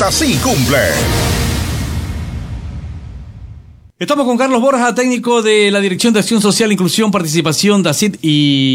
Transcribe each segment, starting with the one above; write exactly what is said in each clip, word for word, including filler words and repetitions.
esta sí cumple. Estamos con Carlos Borja, técnico de la Dirección de Acción Social, Inclusión, Participación, D A C I D,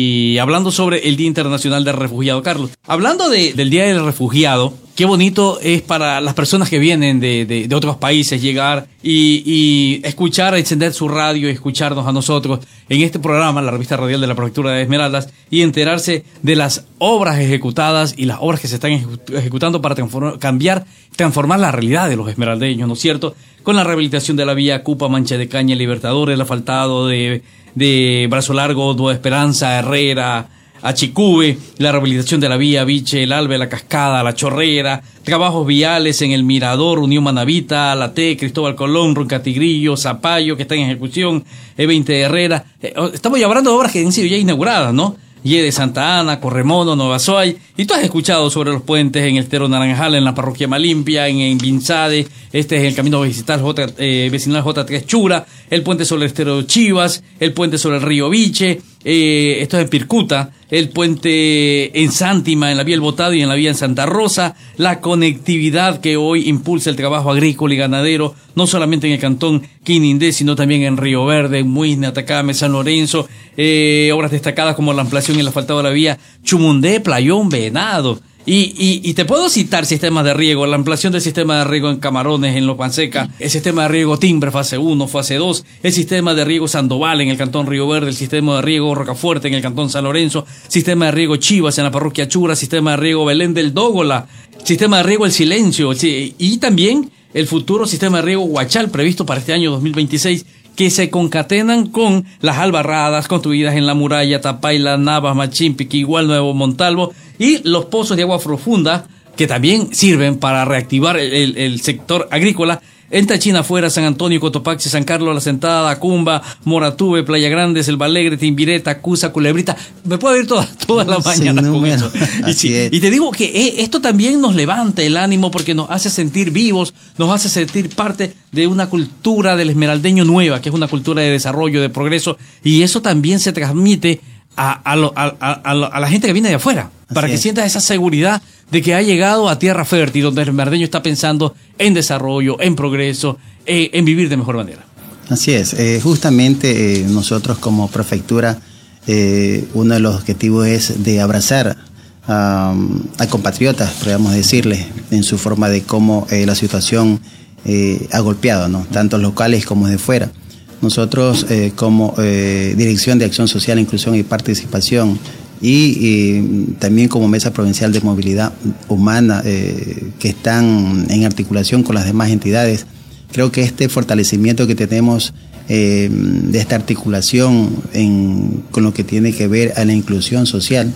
y hablando sobre el Día Internacional del Refugiado. Carlos, hablando de, del Día del Refugiado, qué bonito es para las personas que vienen de, de, de otros países llegar y, y escuchar, encender su radio y escucharnos a nosotros en este programa, la revista radial de la Prefectura de Esmeraldas, y enterarse de las obras ejecutadas y las obras que se están ejecutando para transformar, cambiar, transformar la realidad de los esmeraldeños, ¿no es cierto? Con la rehabilitación de la vía Cupa, Mancha de Caña, Libertadores, el asfaltado de, de Brazo Largo, Nueva Esperanza, Herrera, Achicube, la rehabilitación de la vía Viche, el Albe, la Cascada, la Chorrera, trabajos viales en el Mirador, Unión Manavita, La T, Cristóbal Colón, Roncatigrillo, Zapallo, que está en ejecución, E veinte de Herrera. Estamos ya hablando de obras que han sido ya inauguradas, ¿no? Y de Santa Ana, Corremono, Nueva Soay, y tú has escuchado sobre los puentes en el Estero Naranjal, en la parroquia Malimpia, en, en Binzade, este es el camino vecinal J, eh, vecinal J tres Chura, el puente sobre el Estero Chivas, el puente sobre el río Viche, eh, esto es en Pircuta, el puente en Sántima, en la vía El Botado y en la vía en Santa Rosa, la conectividad que hoy impulsa el trabajo agrícola y ganadero, no solamente en el cantón Quinindé, sino también en Río Verde, en Muisne, Atacame, San Lorenzo, eh, obras destacadas como la ampliación y el asfaltado de la vía Chumundé, Playón, Venado. Y, y, y te puedo citar sistemas de riego, la ampliación del sistema de riego en Camarones, en Lopanseca, el sistema de riego Timbre, fase uno, fase dos, el sistema de riego Sandoval en el cantón Río Verde, el sistema de riego Rocafuerte en el cantón San Lorenzo, sistema de riego Chivas en la parroquia Chura, sistema de riego Belén del Dógola, sistema de riego El Silencio, y también el futuro sistema de riego Huachal previsto para este año dos mil veintiséis, que se concatenan con las albarradas construidas en la muralla, Tapayla, Navas, Machimpiqui, igual Nuevo Montalvo, y los pozos de agua profunda que también sirven para reactivar el, el, el sector agrícola en Tachina afuera, San Antonio, Cotopaxi, San Carlos, La Sentada, Acumba, Moratube, Playa Grande, Selva Alegre, Timbireta, Cusa, Culebrita. Me puedo ir toda, toda la mañana con eso. Y, sí, y te digo que eh, esto también nos levanta el ánimo porque nos hace sentir vivos, nos hace sentir parte de una cultura del esmeraldeño nueva, que es una cultura de desarrollo, de progreso, y eso también se transmite a, a, lo, a, a, a la gente que viene de afuera, así para que es. Sienta esa seguridad de que ha llegado a tierra fértil, donde el esmeraldeño está pensando en desarrollo, en progreso, eh, en vivir de mejor manera. Así es, eh, justamente eh, nosotros como prefectura, eh, uno de los objetivos es de abrazar a, a compatriotas, podríamos decirles, en su forma de cómo eh, la situación eh, ha golpeado, ¿no? Tanto locales como de fuera. Nosotros eh, como eh, Dirección de Acción Social, Inclusión y Participación, y eh, también como Mesa Provincial de Movilidad Humana, eh, que están en articulación con las demás entidades, creo que este fortalecimiento que tenemos eh, de esta articulación en, con lo que tiene que ver a la inclusión social,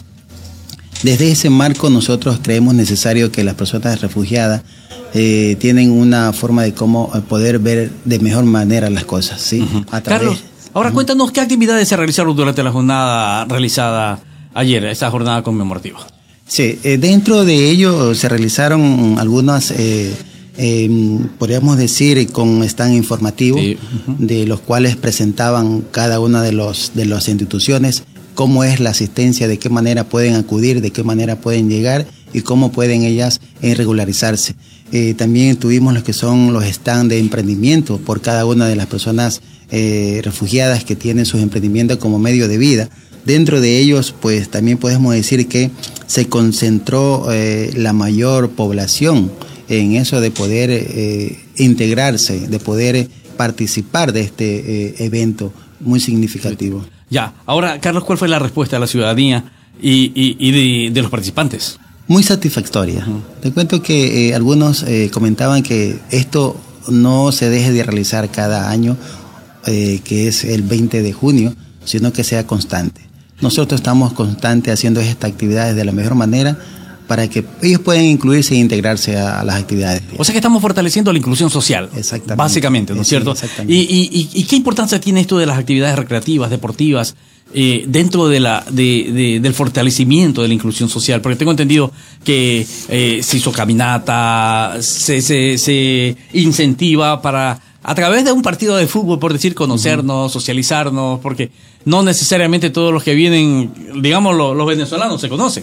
desde ese marco nosotros creemos necesario que las personas refugiadas eh, tienen una forma de cómo poder ver de mejor manera las cosas, ¿sí? Uh-huh. A través, Carlos, ahora uh-huh. cuéntanos qué actividades se realizaron durante la jornada realizada ayer, esta jornada conmemorativa. Sí, eh, dentro de ello se realizaron algunas, eh, eh, podríamos decir, con stand informativo, sí. uh-huh. de los cuales presentaban cada una de, los, de las instituciones cómo es la asistencia, de qué manera pueden acudir, de qué manera pueden llegar y cómo pueden ellas eh, regularizarse. Eh, también tuvimos los que son los stands de emprendimiento por cada una de las personas eh, refugiadas que tienen sus emprendimientos como medio de vida. Dentro de ellos, pues también podemos decir que se concentró eh, la mayor población en eso de poder eh, integrarse, de poder participar de este eh, evento muy significativo. Ya, ahora, Carlos, ¿cuál fue la respuesta de la ciudadanía y, y, y de, de los participantes? Muy satisfactoria. Uh-huh. Te cuento que eh, algunos eh, comentaban que esto no se deje de realizar cada año, eh, que es el veinte de junio, sino que sea constante. Nosotros estamos constantes haciendo estas actividades de la mejor manera para que ellos puedan incluirse e integrarse a, a las actividades. O sea que estamos fortaleciendo la inclusión social. Exactamente. Básicamente, ¿no es cierto? Exactamente. Y, y, y, ¿Y qué importancia tiene esto de las actividades recreativas, deportivas, eh, dentro de la de, de, del fortalecimiento de la inclusión social? Porque tengo entendido que eh, se hizo caminata, se, se, se incentiva para, a través de un partido de fútbol, por decir, conocernos, uh-huh. socializarnos, porque no necesariamente todos los que vienen, digamos, los, los venezolanos se conocen.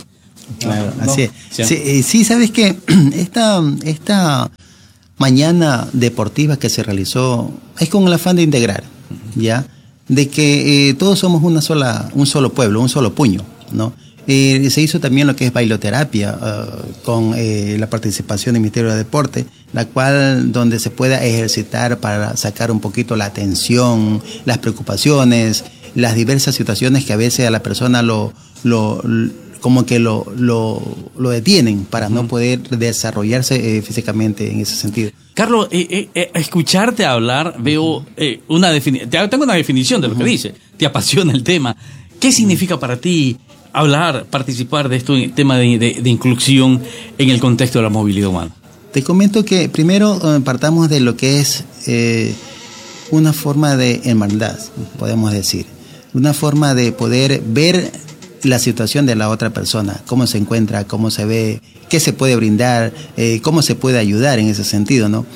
Claro, no, así no. es. Sí, Sí, eh, sí, sabes que esta, esta mañana deportiva que se realizó es con el afán de integrar, ¿ya? De que eh, todos somos una sola, un solo pueblo, un solo puño, ¿no? Eh, se hizo también lo que es bailoterapia uh, con eh, la participación del Ministerio de Deporte, la cual donde se pueda ejercitar para sacar un poquito la tensión, las preocupaciones, las diversas situaciones que a veces a la persona lo, lo, lo como que lo, lo, lo detienen para uh-huh. no poder desarrollarse eh, físicamente en ese sentido. Carlos, eh, eh, escucharte hablar, veo eh, una definición, tengo una definición de lo uh-huh. que dice, te apasiona el tema. ¿Qué significa uh-huh. para ti hablar, participar de este tema de, de, de inclusión en el contexto de la movilidad humana? Te comento que primero eh, partamos de lo que es eh, una forma de hermandad, podemos decir, una forma de poder ver la situación de la otra persona, cómo se encuentra, cómo se ve, qué se puede brindar, eh, cómo se puede ayudar en ese sentido, ¿no?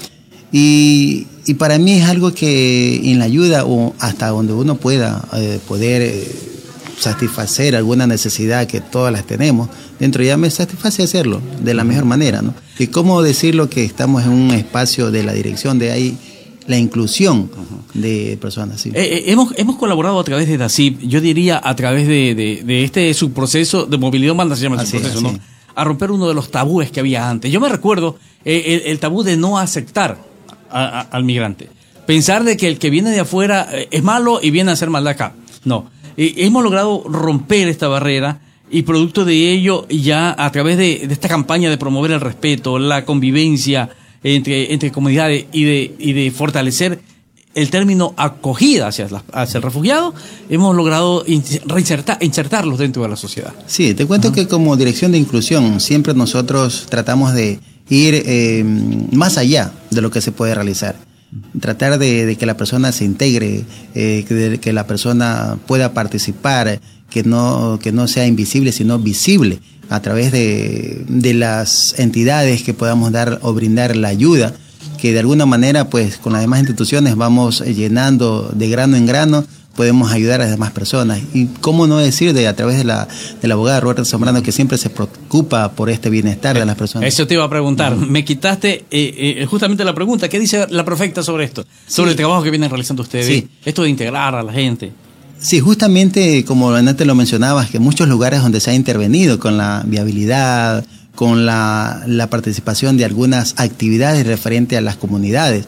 Y, y para mí es algo que en la ayuda o hasta donde uno pueda eh, poder eh, satisfacer alguna necesidad que todas las tenemos, dentro ya me satisface hacerlo de la mejor manera, ¿no? Y cómo decirlo que estamos en un espacio de la dirección de ahí, la inclusión de personas. Sí. Eh, eh, hemos, hemos colaborado a través de DACIP, yo diría a través de, de, de este subproceso de movilidad humana, se llama el subproceso, ¿no? A romper uno de los tabúes que había antes. Yo me recuerdo eh, el, el tabú de no aceptar a, a, al migrante. Pensar de que el que viene de afuera eh, es malo y viene a hacer maldad acá. No. Eh, hemos logrado romper esta barrera y producto de ello ya a través de, de esta campaña de promover el respeto, la convivencia entre, entre comunidades y de, y de fortalecer el término acogida hacia, la, hacia el refugiado, hemos logrado reinsertar, insertarlos dentro de la sociedad. Sí, te cuento uh-huh. que como dirección de inclusión siempre nosotros tratamos de ir eh, más allá de lo que se puede realizar. Tratar de, de que la persona se integre, eh, que, de, que la persona pueda participar, que no, que no sea invisible, sino visible a través de, de las entidades que podamos dar o brindar la ayuda, que de alguna manera, pues, con las demás instituciones vamos llenando de grano en grano, podemos ayudar a las demás personas. Y cómo no decir de a través de la, de la abogada Roberta Zambrano, que siempre se preocupa por este bienestar de las personas. Eso te iba a preguntar. Uh-huh. Me quitaste eh, eh, justamente la pregunta. ¿Qué dice la prefecta sobre esto? Sobre sí. el trabajo que vienen realizando ustedes. Sí. Esto de integrar a la gente. Sí, justamente como antes lo mencionabas, que muchos lugares donde se ha intervenido con la viabilidad, con la, la participación de algunas actividades referentes a las comunidades.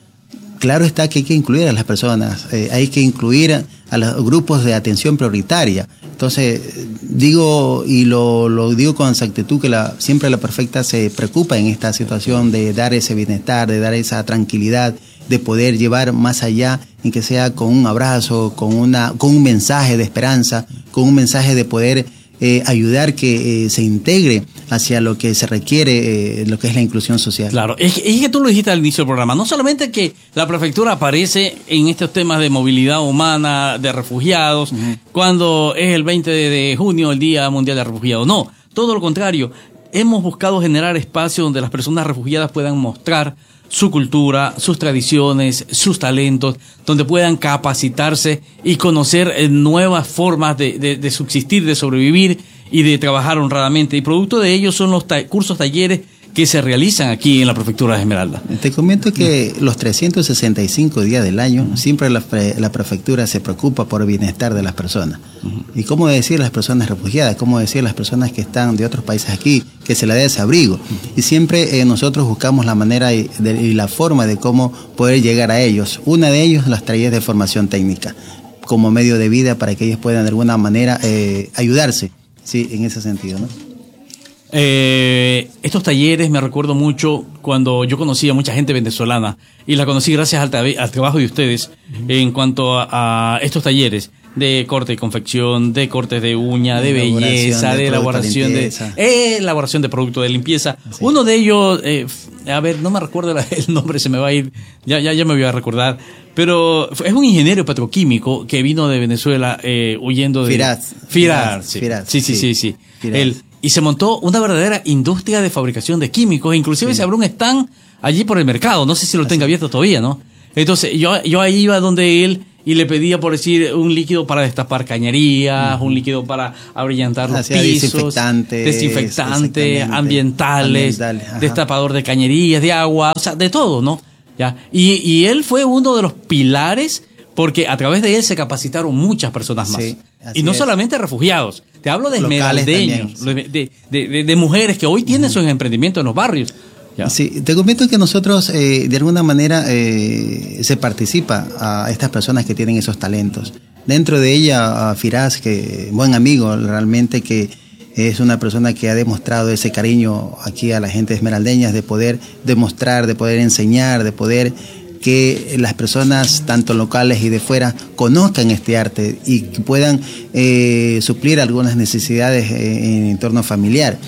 Claro está que hay que incluir a las personas, eh, hay que incluir a los grupos de atención prioritaria. Entonces, digo, y lo, lo digo con exactitud, que la, siempre la perfecta se preocupa en esta situación de dar ese bienestar, de dar esa tranquilidad, de poder llevar más allá, en que sea con un abrazo, con una, con un mensaje de esperanza, con un mensaje de poder eh, ayudar que eh, se integre hacia lo que se requiere, eh, lo que es la inclusión social. Claro, es que, es que tú lo dijiste al inicio del programa, no solamente que la prefectura aparece en estos temas de movilidad humana, de refugiados, uh-huh. cuando es el veinte de junio, el Día Mundial de Refugiados, no, todo lo contrario, hemos buscado generar espacios donde las personas refugiadas puedan mostrar su cultura, sus tradiciones, sus talentos, donde puedan capacitarse y conocer eh, nuevas formas de, de, de subsistir, de sobrevivir y de trabajar honradamente. Y producto de ello son los ta- cursos, talleres que se realizan aquí en la Prefectura de Esmeralda. Te comento que los trescientos sesenta y cinco días del año, siempre la, la Prefectura se preocupa por el bienestar de las personas. Uh-huh. Y cómo decir las personas refugiadas, cómo decir las personas que están de otros países aquí, que se les dé ese abrigo. Uh-huh. Y siempre eh, nosotros buscamos la manera y, de, y la forma de cómo poder llegar a ellos. Una de ellos, las talleres de formación técnica, como medio de vida para que ellos puedan de alguna manera eh, ayudarse, sí, en ese sentido, ¿no? Eh, estos talleres me recuerdo mucho cuando yo conocí a mucha gente venezolana y la conocí gracias al, tra- al trabajo de ustedes uh-huh. en cuanto a, a estos talleres de corte y confección, de cortes de uña, de, de belleza, de, de elaboración de, de elaboración de productos de limpieza. Sí. Uno de ellos, eh, a ver, no me recuerdo la, el nombre, se me va a ir, ya, ya, ya me voy a recordar, pero es un ingeniero petroquímico que vino de Venezuela eh, huyendo de Firaz. Firaz, sí. Firaz, sí, sí, sí, sí. sí. Él, y se montó una verdadera industria de fabricación de químicos, inclusive sí. se abrió un stand allí por el mercado, no sé si lo tenga abierto todavía, ¿no? Entonces yo, yo ahí iba donde él y le pedía, por decir, un líquido para destapar cañerías, uh-huh. un líquido para abrillantar los Hacía pisos, desinfectantes, desinfectantes, ambientales, ambientales destapador de cañerías, de agua, o sea, de todo, ¿no? Ya. Y, y él fue uno de los pilares, porque a través de él se capacitaron muchas personas más. Sí, y no es. solamente refugiados, te hablo de esmeraldeños, también, sí. de, de, de, de mujeres que hoy tienen uh-huh. sus emprendimientos en los barrios. Ya. Sí, te comento que nosotros eh, de alguna manera eh, se participa a estas personas que tienen esos talentos. Dentro de ella a Firas, que buen amigo realmente, que es una persona que ha demostrado ese cariño aquí a la gente esmeraldeña, de poder demostrar, de poder enseñar, de poder que las personas tanto locales y de fuera conozcan este arte y que puedan eh, suplir algunas necesidades en el entorno familiar.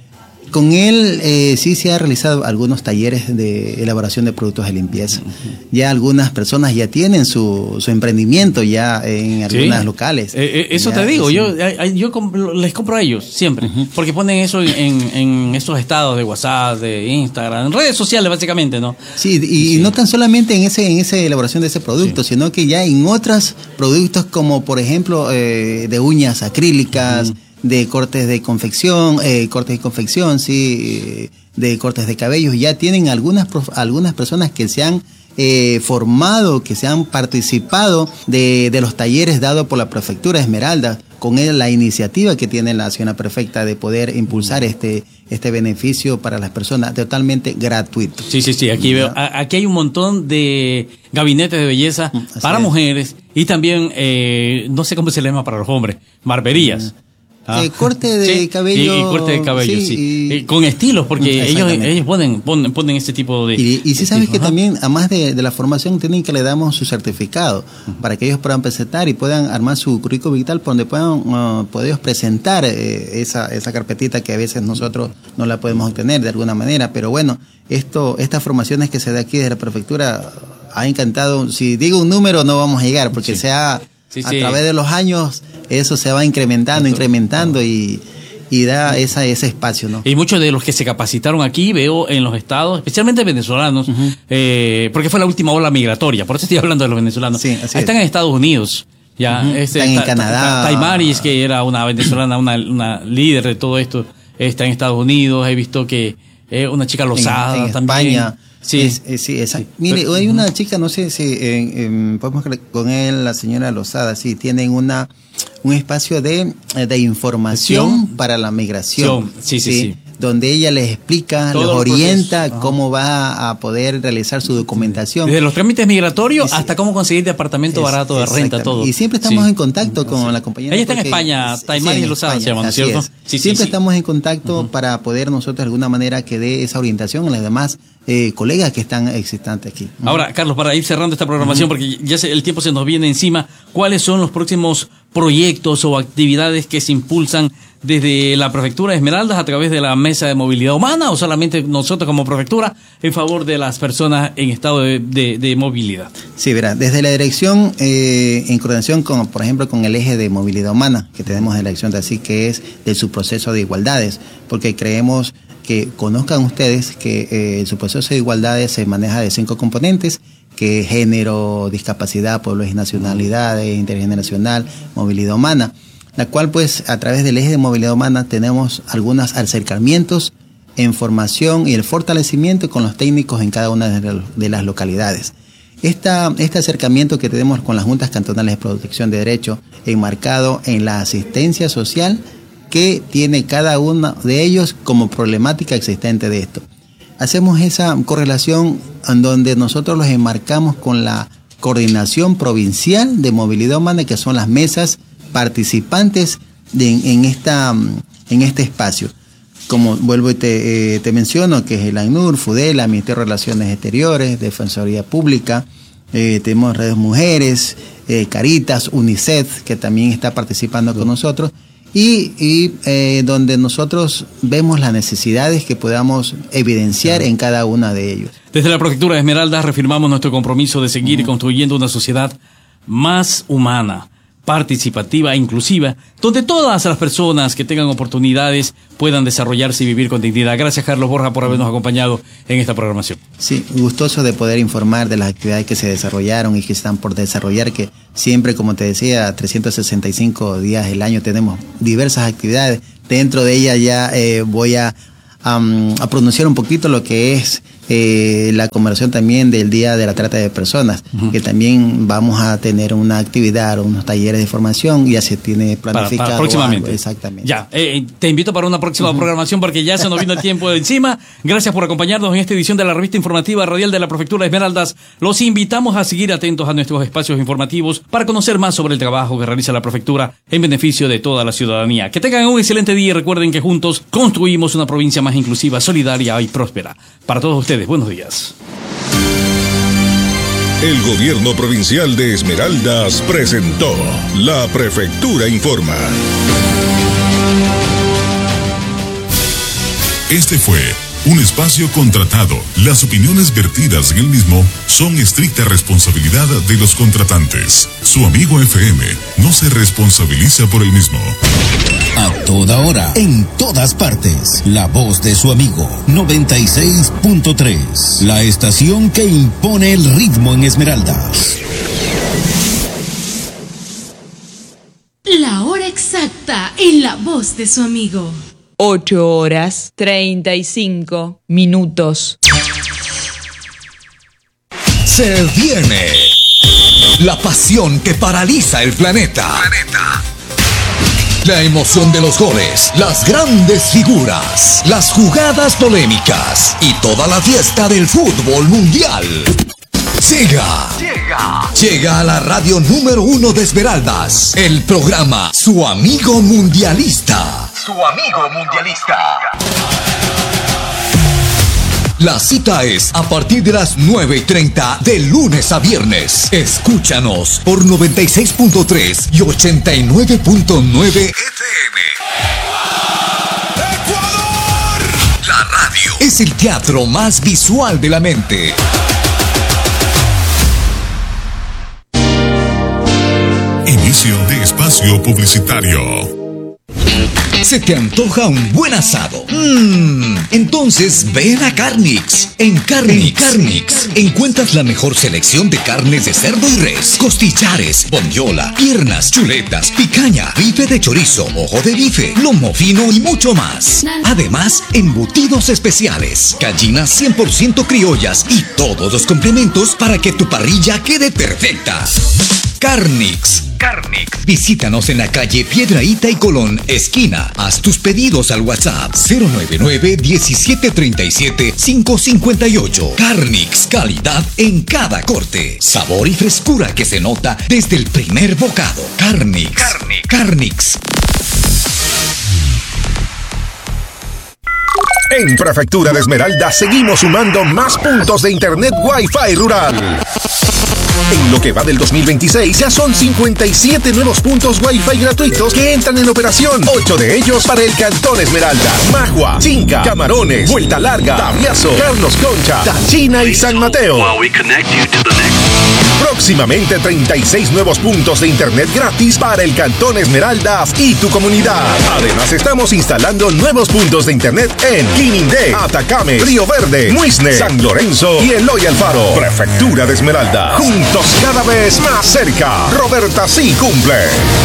Con él eh, sí se ha realizado algunos talleres de elaboración de productos de limpieza. Uh-huh. Ya algunas personas ya tienen su, su emprendimiento ya en algunas sí. locales. Eh, eh, eso ya, te digo, sí. yo, yo comp- les compro a ellos siempre, uh-huh. porque ponen eso en, en estos estados de WhatsApp, de Instagram, en redes sociales básicamente, ¿no? Sí, y sí. no tan solamente en ese en esa elaboración de ese producto, sí. sino que ya en otros productos como por ejemplo eh, de uñas acrílicas, uh-huh. de cortes de confección, eh, cortes de confección, sí, de cortes de cabello. Ya tienen algunas algunas personas que se han eh, formado, que se han participado de, de los talleres dados por la Prefectura de Esmeraldas, con él, la iniciativa que tiene la Zona Perfecta de poder impulsar este este beneficio para las personas totalmente gratuito. Sí, sí, sí, aquí veo, aquí hay un montón de gabinetes de belleza Así para es. mujeres y también, eh, no sé cómo se le llama para los hombres, barberías. Ah. Eh, corte de sí, cabello. Y, y corte de cabello, sí. sí. Y, con estilos, porque ellos ellos ponen, ponen, ponen este tipo de... Y, y sí sabes que Ajá. también, además de, de la formación técnica, le damos su certificado uh-huh. para que ellos puedan presentar y puedan armar su currículum vital, donde puedan uh, poder presentar eh, esa, esa carpetita que a veces nosotros no la podemos obtener de alguna manera. Pero bueno, esto estas formaciones que se da aquí desde la prefectura ha encantado. Si digo un número no vamos a llegar, porque sí. se ha... Sí, a sí. través de los años eso se va incrementando, Esto, incrementando y, y da esa, ese espacio, ¿no? Y muchos de los que se capacitaron aquí, veo en los estados, especialmente venezolanos, uh-huh. eh, porque fue la última ola migratoria, por eso estoy hablando de los venezolanos. Sí, así Están es. en Estados Unidos. Ya, uh-huh. este, Están en ta, Canadá. Ta, ta, Taimaris, que era una venezolana, una, una líder de todo esto, está en Estados Unidos. He visto que eh, una chica Lozada en, en también. España. Sí, es, es, sí, exacto. Sí. Mire, hay una chica, no sé si eh, eh, podemos con él, la señora Lozada, sí, tienen una un espacio de, de información ¿Sí? para la migración. Sí, sí, sí. sí. Donde ella les explica, Todo los orienta cómo va a poder realizar su documentación. Desde los trámites migratorios sí. hasta cómo conseguir departamento es, barato de renta, todo. Y siempre estamos sí. en contacto con sí. la compañera. Ella está en España, Taimaris sí, Lozada se llama, ¿no es cierto? Sí, sí, siempre sí. estamos en contacto uh-huh. para poder nosotros de alguna manera que dé esa orientación a las demás eh, colegas que están existentes aquí. Uh-huh. Ahora, Carlos, para ir cerrando esta programación, uh-huh. porque ya se, el tiempo se nos viene encima, ¿cuáles son los próximos proyectos o actividades que se impulsan desde la Prefectura de Esmeraldas a través de la Mesa de Movilidad Humana, o solamente nosotros como Prefectura en favor de las personas en estado de, de, de movilidad? Sí, verá, desde la dirección, eh, en coordinación con, por ejemplo, con el eje de movilidad humana que tenemos de la dirección de así, que es de su proceso de igualdades, porque creemos que conozcan ustedes que eh, su proceso de igualdades se maneja de cinco componentes, que es género, discapacidad, pueblos y nacionalidades, intergeneracional, movilidad humana, la cual pues a través del eje de movilidad humana tenemos algunos acercamientos en formación y el fortalecimiento con los técnicos en cada una de las localidades. Esta, este acercamiento que tenemos con las juntas cantonales de protección de derechos, enmarcado en la asistencia social que tiene cada uno de ellos como problemática existente de esto. Hacemos esa correlación en donde nosotros los enmarcamos con la coordinación provincial de movilidad humana, que son las mesas participantes de, en, esta, en este espacio. Como vuelvo y te, eh, te menciono, que es el ACNUR, FUDELA, Ministerio de Relaciones Exteriores, Defensoría Pública, eh, tenemos Redes Mujeres, eh, Caritas, UNICEF, que también está participando con nosotros, y, y eh, donde nosotros vemos las necesidades que podamos evidenciar en cada una de ellos. Desde la Prefectura de Esmeraldas reafirmamos nuestro compromiso de seguir uh-huh. construyendo una sociedad más humana, participativa e inclusiva, donde todas las personas que tengan oportunidades puedan desarrollarse y vivir con dignidad. Gracias, Carlos Borja, por habernos acompañado en esta programación. Sí, gustoso de poder informar de las actividades que se desarrollaron y que están por desarrollar, que siempre, como te decía, trescientos sesenta y cinco días del año tenemos diversas actividades. Dentro de ellas ya eh, voy a, um, a pronunciar un poquito lo que es Eh, la conmemoración también del Día de la Trata de Personas, uh-huh. que también vamos a tener una actividad o unos talleres de formación, ya se tiene planificado. Para, para próximamente. Algo, exactamente. Ya, eh, te invito para una próxima uh-huh. programación porque ya se nos vino el tiempo de encima. Gracias por acompañarnos en esta edición de la revista informativa radial de la Prefectura de Esmeraldas. Los invitamos a seguir atentos a nuestros espacios informativos para conocer más sobre el trabajo que realiza la Prefectura en beneficio de toda la ciudadanía. Que tengan un excelente día y recuerden que juntos construimos una provincia más inclusiva, solidaria y próspera. Para todos ustedes, buenos días. El Gobierno Provincial de Esmeraldas presentó La Prefectura Informa. Este fue un espacio contratado. Las opiniones vertidas en el mismo son estricta responsabilidad de los contratantes. Su amigo F M no se responsabiliza por el mismo. A toda hora, en todas partes, la voz de su amigo noventa y seis punto tres, la estación que impone el ritmo en Esmeraldas. La hora exacta en la voz de su amigo. Ocho horas treinta y cinco minutos. Se viene la pasión que paraliza el planeta. planeta. La emoción de los goles, las grandes figuras, las jugadas polémicas y toda la fiesta del fútbol mundial. Llega, llega, llega a la radio número uno de Esmeraldas, el programa Su Amigo Mundialista. Su Amigo Mundialista. La cita es a partir de las nueve y treinta de lunes a viernes. Escúchanos por noventa y seis punto tres y ochenta y nueve punto nueve F M. ¡Ecuador! La radio es el teatro más visual de la mente. Inicio de espacio publicitario. ¿Se te antoja un buen asado? Mmm, entonces ven a Carnix. En Carnix, en Carnix encuentras la mejor selección de carnes de cerdo y res, costillares, bondiola, piernas, chuletas, picaña, bife de chorizo, ojo de bife, lomo fino y mucho más. Además, embutidos especiales, gallinas cien por ciento criollas y todos los complementos para que tu parrilla quede perfecta. Carnix. Carnix. Visítanos en la calle Piedrahíta y Colón, esquina. Haz tus pedidos al WhatsApp cero nueve nueve, diecisiete treinta y siete, quinientos cincuenta y ocho. Carnix, calidad en cada corte. Sabor y frescura que se nota desde el primer bocado. Carnix. Carnix. Carnix. En Prefectura de Esmeraldas seguimos sumando más puntos de internet Wi-Fi rural. En lo que va del dos mil veintiséis ya son cincuenta y siete nuevos puntos Wi-Fi gratuitos que entran en operación. ocho de ellos para el Cantón Esmeraldas, Magua, Chinca, Camarones, Vuelta Larga, Tabliazo, Carlos Concha, Tachina y San Mateo. Próximamente treinta y seis nuevos puntos de internet gratis para el Cantón Esmeraldas y tu comunidad. Además estamos instalando nuevos puntos de internet en Quinindé, Atacame, Río Verde, Muisne, San Lorenzo y Eloy Alfaro. Prefectura de Esmeraldas. Juntos cada vez más cerca. Roberta sí cumple.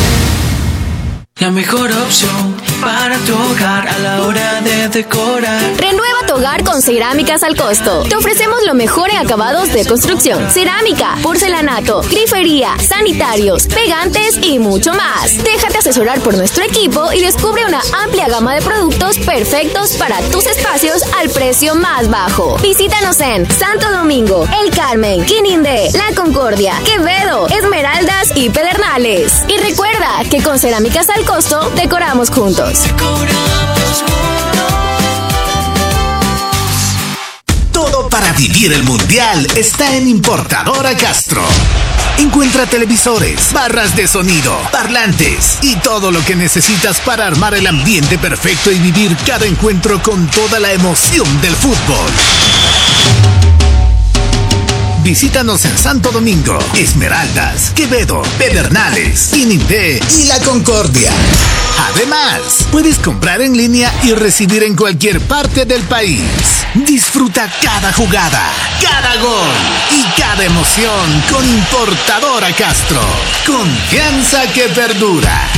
La mejor opción para tu hogar a la hora de decorar. Renueva tu hogar con Cerámicas al Costo. Te ofrecemos lo mejor en acabados de construcción: cerámica, porcelanato, grifería, sanitarios, pegantes y mucho más. Déjate asesorar por nuestro equipo y descubre una amplia gama de productos perfectos para tus espacios al precio más bajo. Visítanos en Santo Domingo, El Carmen, Quinindé, La Concordia, Quevedo, Esmeraldas y Pedernales. Y recuerda que con Cerámicas al Costo decoramos juntos. Decoramos juntos. Todo para vivir el mundial está en Importadora Castro. Encuentra televisores, barras de sonido, parlantes y todo lo que necesitas para armar el ambiente perfecto y vivir cada encuentro con toda la emoción del fútbol. Visítanos en Santo Domingo, Esmeraldas, Quevedo, Pedernales, Inindé y La Concordia. Además, puedes comprar en línea y recibir en cualquier parte del país. Disfruta cada jugada, cada gol y cada emoción con Importadora Castro. Confianza que perdura.